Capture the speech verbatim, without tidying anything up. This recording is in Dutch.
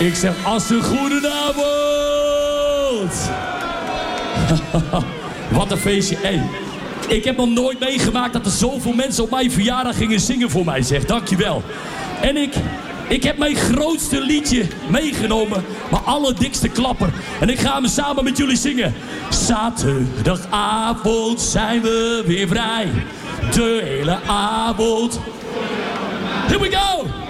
Ik zeg, Assen, goedenavond. Wat een feestje. Hey, ik heb nog nooit meegemaakt dat er zoveel mensen op mijn verjaardag gingen zingen voor mij, zeg. Dankjewel. En ik, ik heb mijn grootste liedje meegenomen, mijn allerdikste klapper. En ik ga hem samen met jullie zingen. Zaterdagavond zijn we weer vrij. De hele avond. Here we go!